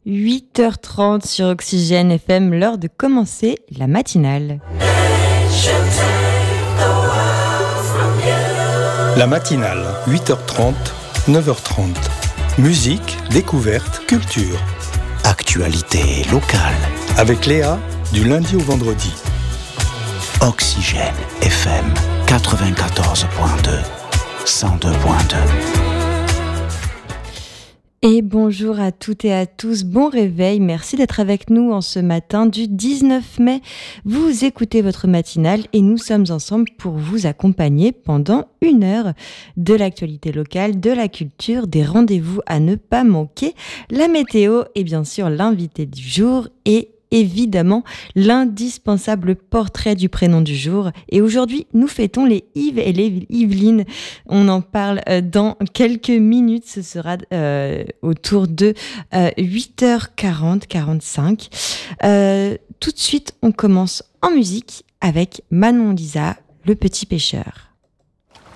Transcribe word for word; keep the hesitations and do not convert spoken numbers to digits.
huit heures trente sur Oxygène F M, l'heure de commencer la matinale. La matinale, huit heures trente, neuf heures trente. Musique, découverte, culture. Actualité locale. Avec Léa, du lundi au vendredi. Oxygène F M quatre-vingt-quatorze virgule deux, cent deux virgule deux. Et bonjour à toutes et à tous, bon réveil, merci d'être avec nous en ce matin du dix-neuf mai. Vous écoutez votre matinale et nous sommes ensemble pour vous accompagner pendant une heure de l'actualité locale, de la culture, des rendez-vous à ne pas manquer, la météo et bien sûr l'invité du jour et évidemment l'indispensable portrait du prénom du jour. Et aujourd'hui, nous fêtons les Yves et les Yvelines. On en parle dans quelques minutes. Ce sera euh, autour de euh, huit heures quarante, quarante-cinq. Euh, tout de suite, on commence en musique avec Manon Lisa, Le Petit Pêcheur.